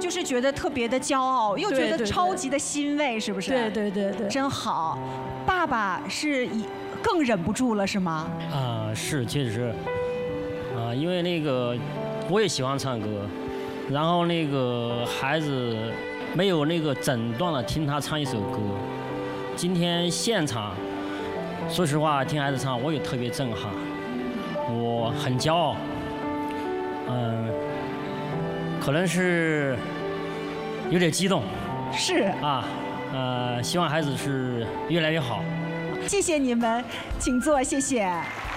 就是觉得特别的骄傲，又觉得超级的欣慰，是不是？ 对对对对， 真好。爸爸是更忍不住了，是吗？ 是，确实是。因为那个我也喜欢唱歌，然后那个孩子没有那个诊断了，听他唱一首歌。今天现场，说实话，听孩子唱，我也特别震撼，我很骄傲。可能是有点激动。 是希望孩子是越来越好。 谢谢你们，请坐，谢谢。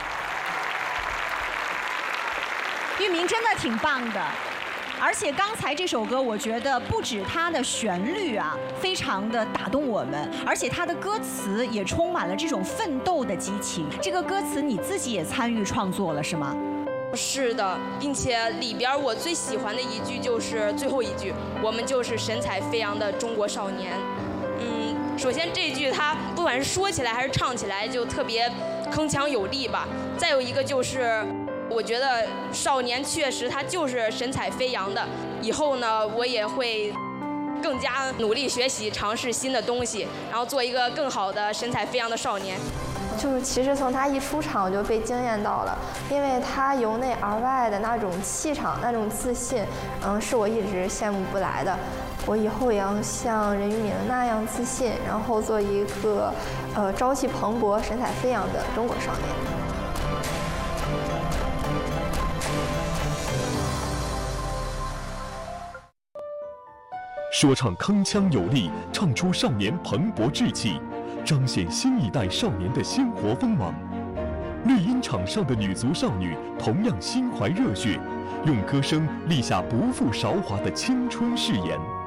玉明真的挺棒的，而且刚才这首歌，我觉得不止它的旋律非常的打动我们，而且它的歌词也充满了这种奋斗的激情。这个歌词你自己也参与创作了，是吗？ 是的，并且里边我最喜欢的一句就是最后一句，我们就是神采飞扬的中国少年。首先这句它不管是说起来还是唱起来就特别铿锵有力吧。再有一个就是我觉得少年确实他就是神采飞扬的，以后呢我也会更加努力学习，尝试新的东西，然后做一个更好的神采飞扬的少年。 就是其实从他一出场我就被惊艳到了，因为他由内而外的那种气场、那种自信，是我一直羡慕不来的。我以后也要像任玉敏那样自信，然后做一个朝气蓬勃、神采飞扬的中国少年。 说唱铿锵有力，唱出少年蓬勃志气，彰显新一代少年的鲜活锋芒。绿茵场上的女足少女同样心怀热血，用歌声立下不负韶华的青春誓言。